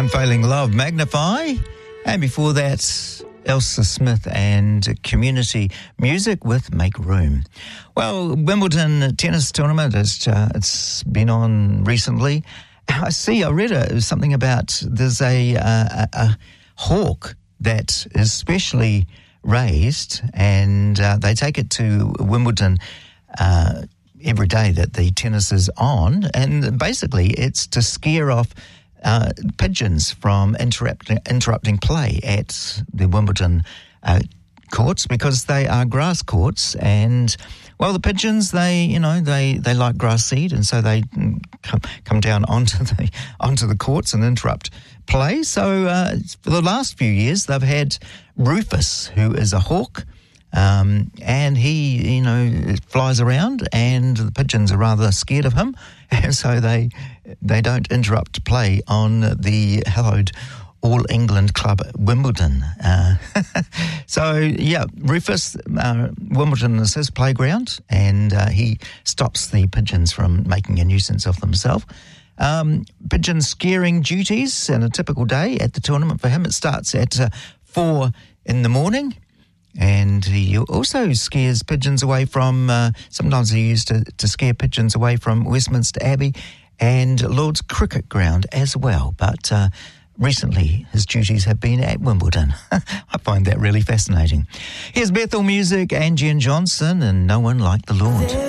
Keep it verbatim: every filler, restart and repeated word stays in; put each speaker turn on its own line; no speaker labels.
Unfailing Love, Magnify. And before that, Elsa Smith and Community Music with Make Room. Well, Wimbledon tennis tournament, it's, uh, it's been on recently. I see, I read a, something about there's a, uh, a, a hawk that is specially raised, and uh, they take it to Wimbledon uh, every day that the tennis is on, and basically it's to scare off uh, pigeons from interrupting, interrupting play at the Wimbledon uh, courts, because they are grass courts, and well, the pigeons, they, you know, they, they like grass seed, and so they come, come down onto the onto the courts and interrupt play. So uh, for the last few years, they've had Rufus, who is a hawk, um, and he, you know, flies around, and the pigeons are rather scared of him, and so they they don't interrupt play on the hallowed All England Club Wimbledon. Uh, so, yeah, Rufus, uh, Wimbledon is his playground, and uh, he stops the pigeons from making a nuisance of themselves. Um, pigeon scaring duties and a typical day at the tournament for him. It starts at uh, four in the morning, and he also scares pigeons away from, uh, sometimes he used to, to scare pigeons away from Westminster Abbey and Lord's Cricket Ground as well. But uh, recently, his duties have been at Wimbledon. I find that really fascinating. Here's Bethel Music, Angie and Johnson, and No One Like the Lord.